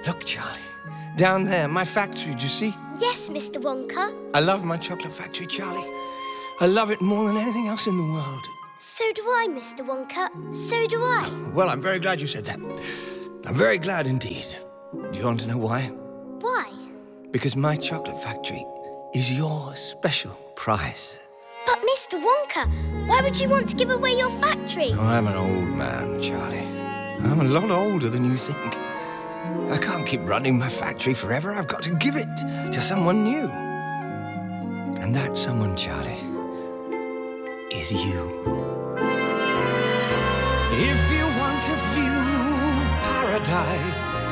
Look, Charlie. Down there, my factory, do you see? Yes, Mr. Wonka. I love my chocolate factory, Charlie. I love it more than anything else in the world. So do I, Mr. Wonka. So do I. Well, I'm very glad you said that. I'm very glad indeed. Do you want to know why? Why? Because my chocolate factory is your special prize. But, Mr. Wonka, why would you want to give away your factory? Oh, I'm an old man, Charlie. I'm a lot older than you think. I can't keep running my factory forever. I've got to give it to someone new. And that someone, Charlie, is you. If you want to view paradise,